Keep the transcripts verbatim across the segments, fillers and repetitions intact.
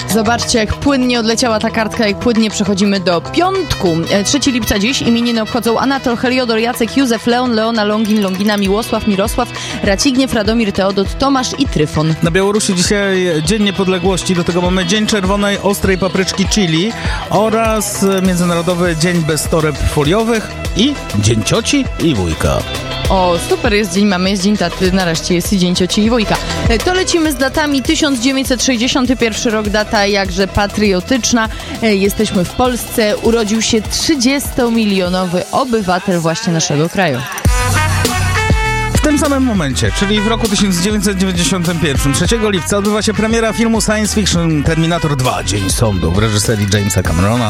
Zobaczcie, jak płynnie odleciała ta kartka, jak płynnie przechodzimy do piątku. trzeciego lipca dziś imieniny obchodzą Anatol, Heliodor, Jacek, Józef, Leon, Leona, Longin, Longina, Miłosław, Mirosław, Racigniew, Radomir, Teodot, Tomasz i Tryfon. Na Białorusi dzisiaj Dzień Niepodległości, do tego mamy Dzień Czerwonej Ostrej Papryczki Chili oraz Międzynarodowy Dzień Bez Toreb Foliowych i Dzień Cioci i Wujka. O, super jest dzień mamy, jest dzień taty, nareszcie jest i dzień cioci i wujka. To lecimy z datami. tysiąc dziewięćset sześćdziesiąty pierwszy rok, data jakże patriotyczna. Jesteśmy w Polsce, urodził się trzydziestomilionowy obywatel właśnie naszego kraju. W tym samym momencie, czyli w roku tysiąc dziewięćset dziewięćdziesiątym pierwszym, trzeciego lipca odbywa się premiera filmu science fiction Terminator dwa, Dzień Sądu, w reżyserii Jamesa Camerona.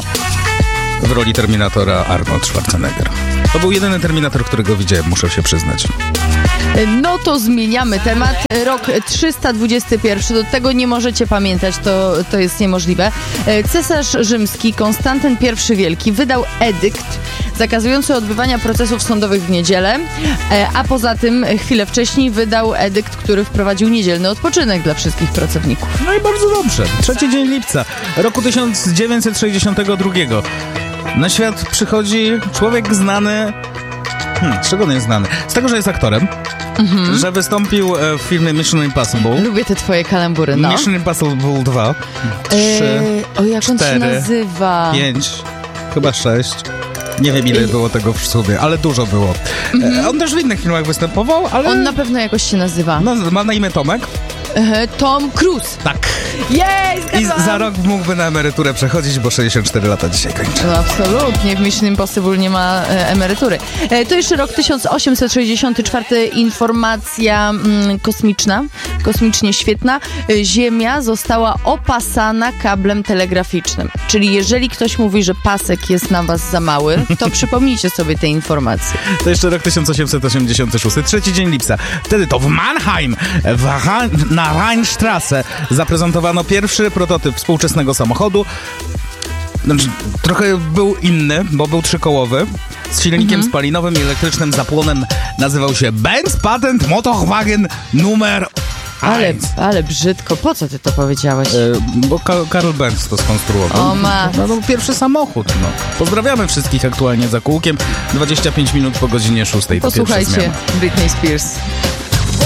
W roli Terminatora Arnold Schwarzenegger. To był jedyny Terminator, którego widziałem, muszę się przyznać. No to zmieniamy temat. Rok trzysta dwudziesty pierwszy, do tego nie możecie pamiętać, to, to jest niemożliwe. Cesarz rzymski Konstantyn pierwszy Wielki wydał edykt zakazujący odbywania procesów sądowych w niedzielę, a poza tym chwilę wcześniej wydał edykt, który wprowadził niedzielny odpoczynek dla wszystkich pracowników. No i bardzo dobrze. Trzeci dzień lipca roku tysiąc dziewięćset sześćdziesiątego drugiego. Na świat przychodzi człowiek znany... Hmm, z czego on jest znany? Z tego, że jest aktorem, mhm. że wystąpił w filmie Mission Impossible. Lubię te twoje kalambury, no. Mission Impossible dwa, trzy, eee, o, jak cztery, on się nazywa? pięć, chyba sześć. Nie wiem, ile było tego w sumie, ale dużo było. Mhm. E, on też w innych filmach występował, ale... On na pewno jakoś się nazywa. No, ma na imię Tomek. E, Tom Cruise. Tak. Jej, I za rok mógłby na emeryturę przechodzić, bo sześćdziesiąt cztery lata dzisiaj kończy. No absolutnie, w Mission Impossible nie ma e, emerytury. E, to jeszcze rok tysiąc osiemset sześćdziesiąty czwarty, informacja mm, kosmiczna, kosmicznie świetna. E, Ziemia została opasana kablem telegraficznym. Czyli jeżeli ktoś mówi, że pasek jest na was za mały, to przypomnijcie sobie te informacje. To jeszcze rok tysiąc osiemset osiemdziesiąty szósty, trzeci dzień lipca. Wtedy to w Mannheim, w ha- na Rheinstrasse zaprezentowano pierwszy prototyp współczesnego samochodu. Znaczy, trochę był inny, bo był trzykołowy, z silnikiem mhm. spalinowym i elektrycznym zapłonem. Nazywał się Benz Patent Motorwagen numer Ale, ale brzydko, po co ty to powiedziałeś? E, bo Ka- Karl Benz to skonstruował. O ma. No, no, pierwszy samochód, no. Pozdrawiamy wszystkich aktualnie za kółkiem. dwadzieścia pięć minut po godzinie szóstej. Posłuchajcie Britney Spears.